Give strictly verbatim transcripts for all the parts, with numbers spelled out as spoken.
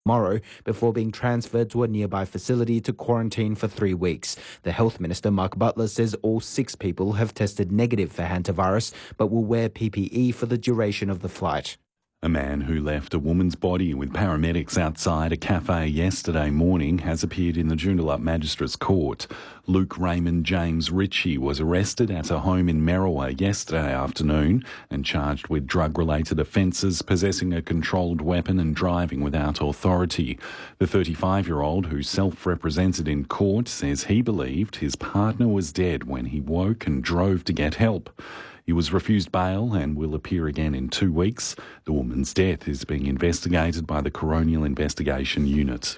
tomorrow before being transferred to a nearby facility to quarantine for three weeks. The Health Minister, Mark Butler, says all six people have tested negative for hantavirus but will wear P P E for the duration of the flight. A man who left a woman's body with paramedics outside a cafe yesterday morning has appeared in the Joondalup Magistrates Court. Luke Raymond James Ritchie was arrested at a home in Merriwa yesterday afternoon and charged with drug-related offences, possessing a controlled weapon and driving without authority. The thirty-five-year-old, who self-represented in court, says he believed his partner was dead when he woke and drove to get help. He was refused bail and will appear again in two weeks. The woman's death is being investigated by the Coronial Investigation Unit.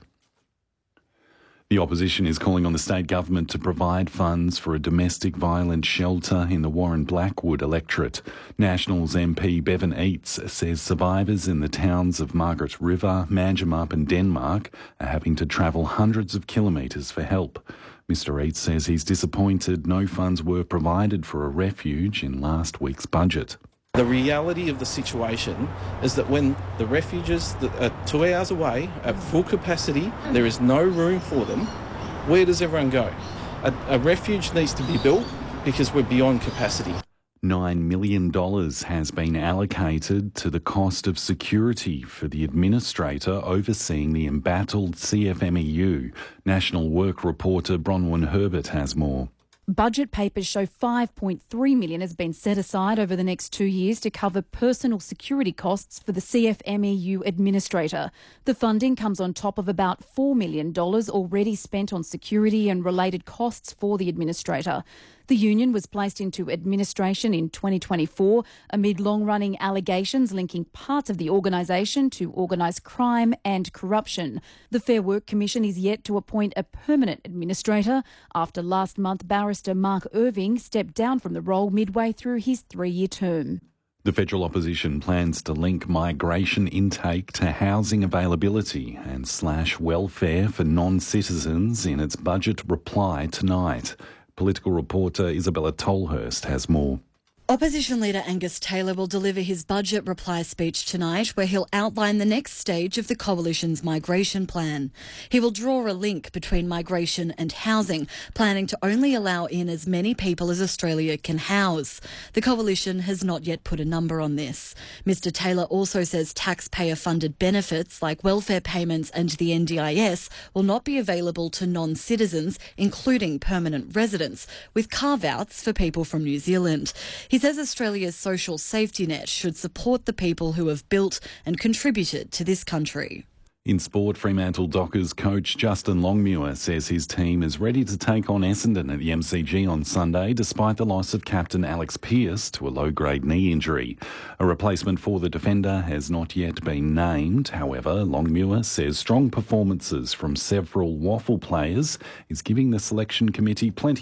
The opposition is calling on the state government to provide funds for a domestic violence shelter in the Warren Blackwood electorate. Nationals M P Bevan Eates says survivors in the towns of Margaret River, Manjimup and Denmark are having to travel hundreds of kilometres for help. Mister Eates says he's disappointed no funds were provided for a refuge in last week's budget. The reality of the situation is that when the refuges that are two hours away at full capacity, there is no room for them, where does everyone go? A, a refuge needs to be built because we're beyond capacity. nine million dollars has been allocated to the cost of security for the administrator overseeing the embattled C F M E U. National Work reporter Bronwyn Herbert has more. Budget papers show five point three million dollars has been set aside over the next two years to cover personal security costs for the C F M E U administrator. The funding comes on top of about four million dollars already spent on security and related costs for the administrator. The union was placed into administration in twenty twenty-four amid long-running allegations linking parts of the organisation to organised crime and corruption. The Fair Work Commission is yet to appoint a permanent administrator after last month barrister Mark Irving stepped down from the role midway through his three-year term. The federal opposition plans to link migration intake to housing availability and slash welfare for non-citizens in its budget reply tonight. Political reporter Isabella Tolhurst has more. Opposition leader Angus Taylor will deliver his budget reply speech tonight, where he'll outline the next stage of the Coalition's migration plan. He will draw a link between migration and housing, planning to only allow in as many people as Australia can house. The Coalition has not yet put a number on this. Mister Taylor also says taxpayer-funded benefits like welfare payments and the N D I S will not be available to non-citizens, including permanent residents, with carve-outs for people from New Zealand. He says Australia's social safety net should support the people who have built and contributed to this country. In sport, Fremantle Dockers coach Justin Longmuir says his team is ready to take on Essendon at the M C G on Sunday, despite the loss of captain Alex Pearce to a low-grade knee injury. A replacement for the defender has not yet been named. However, Longmuir says strong performances from several Waffle players is giving the selection committee plenty